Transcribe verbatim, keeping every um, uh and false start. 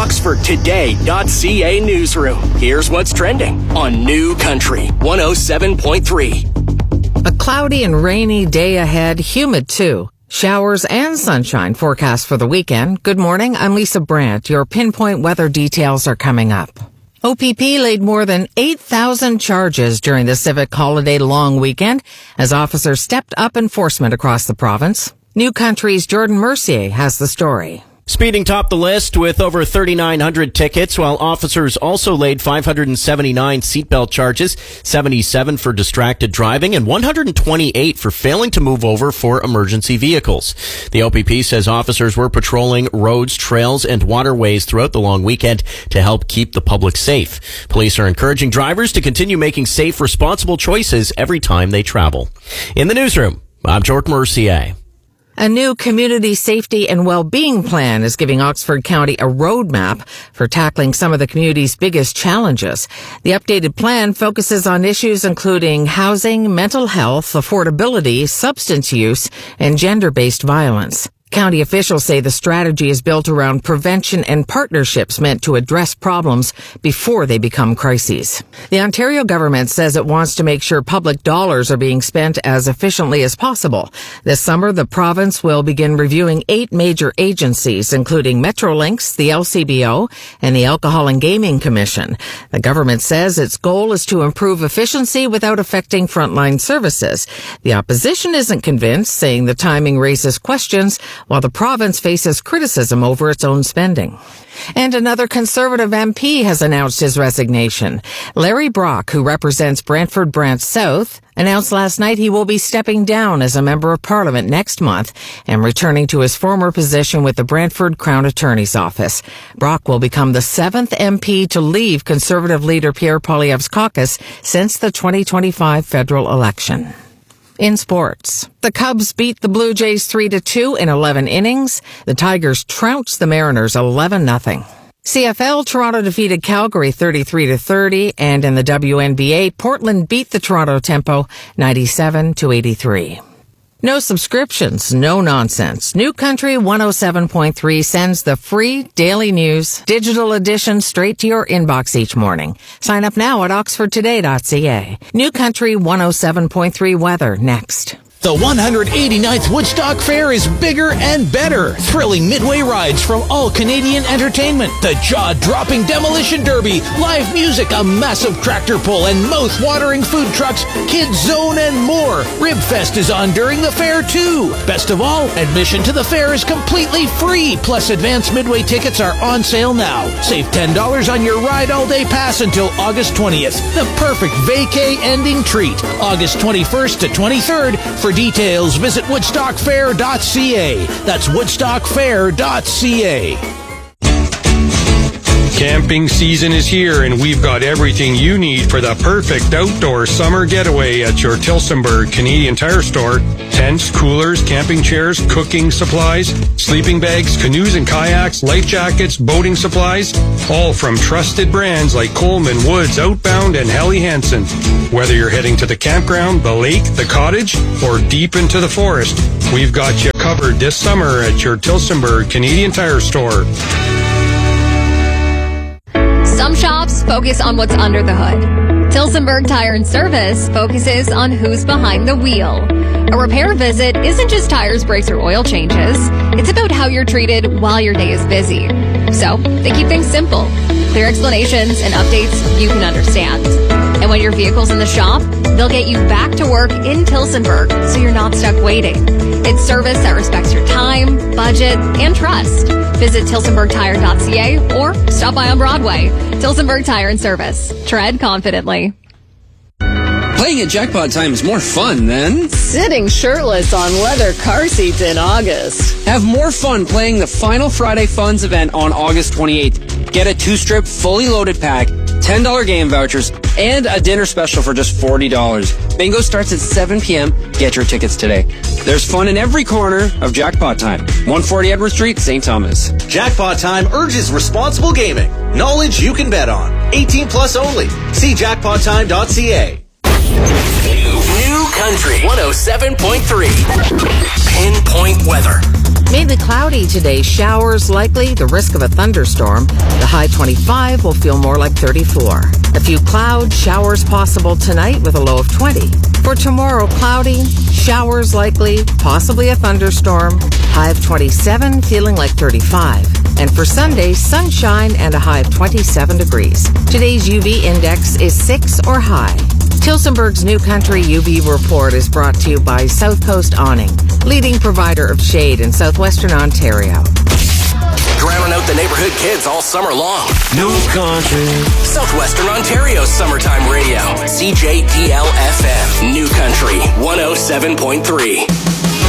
Oxford Today dot C A newsroom. Here's what's trending on New Country one oh seven point three. A cloudy and rainy day ahead, humid too. Showers and sunshine forecast for the weekend. Good morning, I'm Lisa Brandt. Your pinpoint weather details are coming up. O P P laid more than eight thousand charges during the civic holiday long weekend as officers stepped up enforcement across the province. New Country's Jordan Mercier has the story. Speeding topped the list with over thirty-nine hundred tickets, while officers also laid five hundred seventy-nine seatbelt charges, seventy-seven for distracted driving, and one hundred twenty-eight for failing to move over for emergency vehicles. The O P P says officers were patrolling roads, trails, and waterways throughout the long weekend to help keep the public safe. Police are encouraging drivers to continue making safe, responsible choices every time they travel. In the newsroom, I'm Jordan Mercier. A new community safety and well-being plan is giving Oxford County a roadmap for tackling some of the community's biggest challenges. The updated plan focuses on issues including housing, mental health, affordability, substance use, and gender-based violence. County officials say the strategy is built around prevention and partnerships meant to address problems before they become crises. The Ontario government says it wants to make sure public dollars are being spent as efficiently as possible. This summer, the province will begin reviewing eight major agencies, including Metrolinx, the L C B O, and the Alcohol and Gaming Commission. The government says its goal is to improve efficiency without affecting frontline services. The opposition isn't convinced, saying the timing raises questions, while the province faces criticism over its own spending. And another Conservative M P has announced his resignation. Larry Brock, who represents Brantford Brant South, announced last night he will be stepping down as a Member of Parliament next month and returning to his former position with the Brantford Crown Attorney's Office. Brock will become the seventh M P to leave Conservative leader Pierre Poilievre's caucus since the twenty twenty-five federal election. In sports, the Cubs beat the Blue Jays three to two in eleven innings. The Tigers trounced the Mariners eleven nothing. C F L, Toronto defeated Calgary thirty-three to thirty, and in the W N B A, Portland beat the Toronto Tempo ninety-seven to eighty-three. No subscriptions, no nonsense. New Country one oh seven point three sends the free daily news digital edition straight to your inbox each morning. Sign up now at oxford today dot c a. New Country one oh seven point three weather next. The one hundred eighty-ninth Woodstock Fair is bigger and better. Thrilling midway rides from All Canadian Entertainment, the jaw-dropping Demolition Derby, live music, a massive tractor pull, and mouth-watering food trucks, Kids Zone, and more. Ribfest is on during the fair, too. Best of all, admission to the fair is completely free, plus advanced midway tickets are on sale now. Save ten dollars on your ride all-day pass until August twentieth. The perfect vacay ending treat. August twenty-first to twenty-third. For details, visit woodstock fair dot c a. That's woodstock fair dot c a. Camping season is here, and we've got everything you need for the perfect outdoor summer getaway at your Tillsonburg Canadian Tire Store. Tents, coolers, camping chairs, cooking supplies, sleeping bags, canoes and kayaks, life jackets, boating supplies, all from trusted brands like Coleman, Woods, Outbound, and Helly Hansen. Whether you're heading to the campground, the lake, the cottage, or deep into the forest, we've got you covered this summer at your Tillsonburg Canadian Tire Store. Some shops focus on what's under the hood. Tillsonburg Tire and Service focuses on who's behind the wheel. A repair visit isn't just tires, brakes, or oil changes. It's about how you're treated while your day is busy. So, they keep things simple. Clear explanations and updates you can understand. And when your vehicle's in the shop, they'll get you back to work in Tillsonburg so you're not stuck waiting. It's service that respects your time, budget, and trust. Visit Tillsonburg Tire dot c a or stop by on Broadway. Tillsonburg Tire and Service. Tread confidently. Playing at Jackpot Time is more fun than sitting shirtless on leather car seats in August. Have more fun playing the Final Friday Funds event on August twenty-eighth. Get a two-strip, fully loaded pack, ten dollars game vouchers, and a dinner special for just forty dollars. Bingo starts at seven p.m. Get your tickets today. There's fun in every corner of Jackpot Time. one forty Edward Street, Saint Thomas. Jackpot Time urges responsible gaming. Knowledge you can bet on. eighteen plus only. See jackpot time dot c a. New, new Country one oh seven point three. Pinpoint weather. Mainly cloudy today. Showers likely. The risk of a thunderstorm. The high twenty-five will feel more like thirty-four. A few clouds, showers possible tonight with a low of twenty. For tomorrow, cloudy, showers likely, possibly a thunderstorm. High of twenty-seven, feeling like thirty-five. And for Sunday, sunshine and a high of twenty-seven degrees. Today's U V index is six or high. Tilsonburg's New Country U V report is brought to you by South Coast Awning, leading provider of shade in southwestern Ontario. Drowning out the neighborhood kids all summer long. New Country. Southwestern Ontario's summertime radio. C J D L F M. New Country one oh seven point three.